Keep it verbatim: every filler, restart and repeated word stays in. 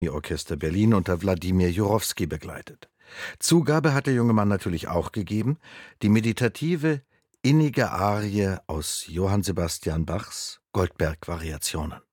Orchester Berlin unter Wladimir Jurowski begleitet. Zugabe hat der junge Mann natürlich auch gegeben: die meditative, innige Arie aus Johann Sebastian Bachs Goldberg-Variationen.